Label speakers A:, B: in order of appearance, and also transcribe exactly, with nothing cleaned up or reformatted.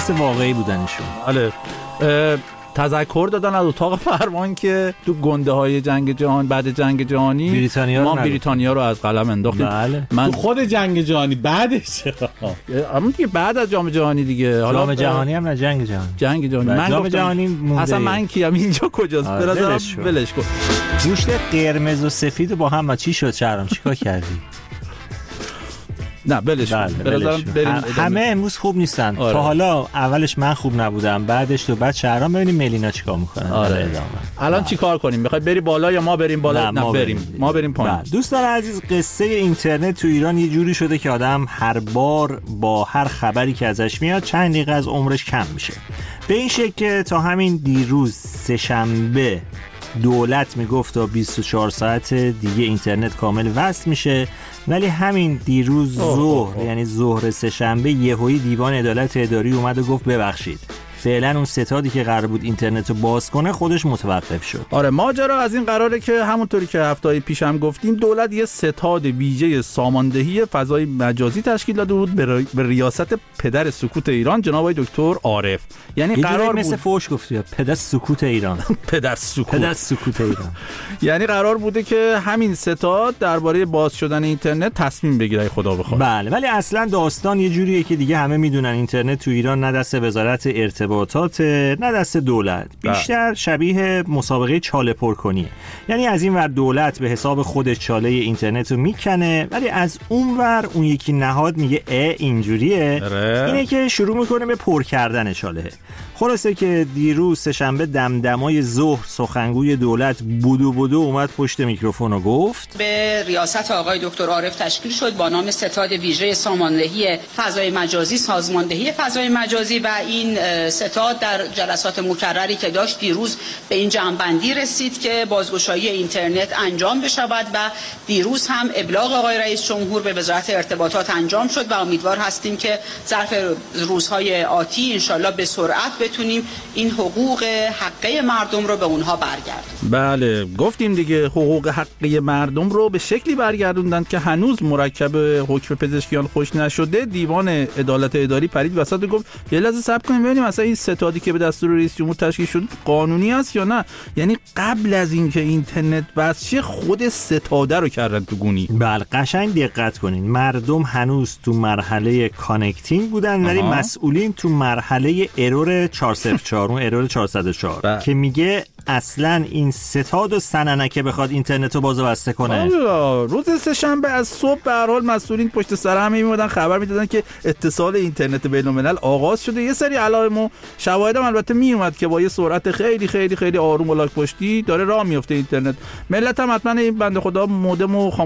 A: تروریست واقعی بودنشون.
B: بله. تذکر دادن از اتاق فرمان که تو گنده های جنگ جهان بعد جنگ جهانی
A: بریتانیا
B: ما بریتانیا رو از قلم انداختیم.
A: بله.
B: من
C: تو خود جنگ جهانی بعدش
B: اما دیگه بعد از جام جهانی دیگه، حالا
A: جام جهانی هم نه جنگ جهانی
B: جنگ جهانی من
A: جام جهانی مونده.
B: اصلا من کیم اینجا کجاست؟ برادرم ولش کن.
A: گوشت قرمز و سفید با هم چی شد شهرام؟ چیکار کردی؟
B: نه بلش
A: بله
B: برادرم بریم.
A: همه امروز خوب نیستن.
B: آره.
A: تا حالا اولش من خوب نبودم، بعدش تو بعد شهرام. ببینیم ملینا چیکار میکنه.
B: آره. الان چیکار کنیم؟ میخوای بری بالا یا ما بریم بالا؟ نه, نه ما بریم. بریم ما بریم پایین.
A: دوستان عزیز، قصه اینترنت تو ایران یه جوری شده که آدم هر بار با هر خبری که ازش میاد چند دقیقه از عمرش کم میشه. به این شکل که تا همین دیروز سه شنبه دولت میگفت تا بیست و چهار ساعت دیگه اینترنت کامل وصل میشه، ولی همین دیروز ظهر یعنی ظهر سه شنبه یهویی دیوان عدالت اداری اومد و گفت ببخشید، فعلا اون ستادی که قرار بود اینترنت رو باز کنه خودش متوقف شد.
B: آره ماجرا از این قراره که همونطوری که هفته‌های پیش هم گفتیم دولت یه ستاد ویژه ساماندهی فضای مجازی تشکیل داده بود به ریاست پدر سکوت ایران جناب آقای دکتر عارف. یعنی قرار
A: مثل
B: بود
A: فوش گفتی پدر سکوت ایران
B: پدر سکوت
A: پدر سکوت ایران
B: یعنی قرار بوده که همین ستاد درباره باز شدن اینترنت تصمیم بگیره خدا بخواد.
A: بله، ولی اصلا داستان یه جوریه که دیگه همه میدونن اینترنت تو ایران نه دست وزارت ارتباطات نه دست دولت، بیشتر شبیه مسابقه چاله پر کنیه. یعنی از این ور دولت به حساب خودش چاله اینترنت رو میکنه، ولی از اون ور اون یکی نهاد میگه اه اینجوریه، اینه که شروع میکنه به پر کردن چاله. خلاصه که دیروز سه‌شنبه دمدمای ظهر سخنگوی دولت بودو بودو اومد پشت میکروفون و گفت
D: به ریاست آقای دکتر عارف تشکیل شد با نام ستاد ویژه ساماندهی فضای مجازی، سازماندهی فضای مجازی، و این ستاد در جلسات مکرری که داشت دیروز به این جمع‌بندی رسید که بازگشایی اینترنت انجام بشود و دیروز هم ابلاغ آقای رئیس جمهور به وزارت ارتباطات انجام شد و امیدوار هستیم که ظرف روزهای آتی انشالله به سرعت بتونیم این حقوق حقه مردم رو به اونها برگردونیم.
B: بله گفتیم دیگه حقوق حقه مردم رو به شکلی برگردوندن که هنوز مرکب حکم پزشکیان خوش نشده. دیوان عدالت اداری پرید وسط و گفت یه لحظه صبر کنیم ببینیم مثلا این ستادی که به دستور رئیس جمهور تشکیل شد قانونی است یا نه. یعنی قبل از اینکه اینترنت وصل خود ستاده رو کردن تو گونی.
A: بله قشنگ دقت کنین، مردم هنوز تو مرحله کانکتینگ بودن ولی مسئولین تو مرحله ارور چهارصد و چهار، اون ارور چهارصد و چهار که میگه اصلا این ستاد و سننکه بخواد اینترنت رو باز و بسته کنه.
B: روز سه‌شنبه از صبح به هر حال مسئولین پشت سر هم میمدن خبر میدادن که اتصال اینترنت بین‌الملل آغاز شده. یه سری علائم و شواهد هم البته میومد که با یه سرعت خیلی خیلی خیلی آروم و لاک پشتی داره راه میفته اینترنت. ملت هم حتما این بنده خدا مودم و